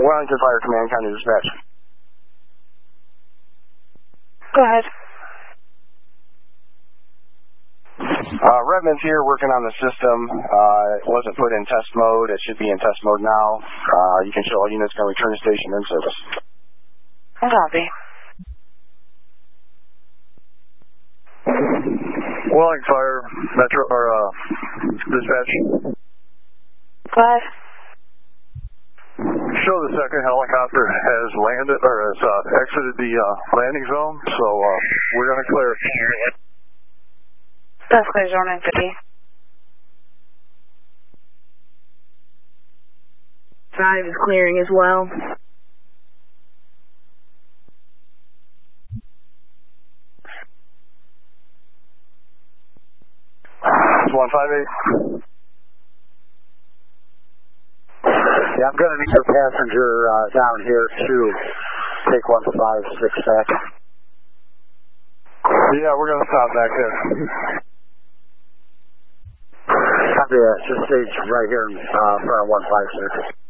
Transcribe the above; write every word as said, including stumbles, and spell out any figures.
Wellington Fire Command, County Dispatch. Go ahead. Uh, Redmond's here working on the system. Uh, it wasn't put in test mode. It should be in test mode now. Uh, you can show all units can return to station in service. Copy. Wellington Fire, Metro, or, uh, Dispatch. Go ahead. Show the second helicopter has landed, or has, uh, exited the, uh, landing zone, so, uh, we're gonna clear it. That's clear, zone nine fifty. Five is clearing as well. one five eight. Yeah, I'm going to need your passenger uh, down here to take one five six back. Yeah, we're going to stop back there. Copy that. Just stage right here in uh, front of one five six.